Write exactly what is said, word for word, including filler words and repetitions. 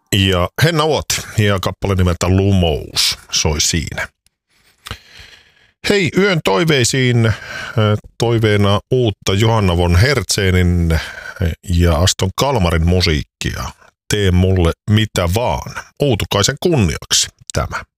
ja Henna Uoti ja kappale nimeltä Lumous soi siinä. Hei, yön toiveisiin toiveena uutta Johanna von Hertzenin ja Aston Kalmarin musiikkia. Tee mulle mitä vaan. Uutukaisen kunniaksi tämä.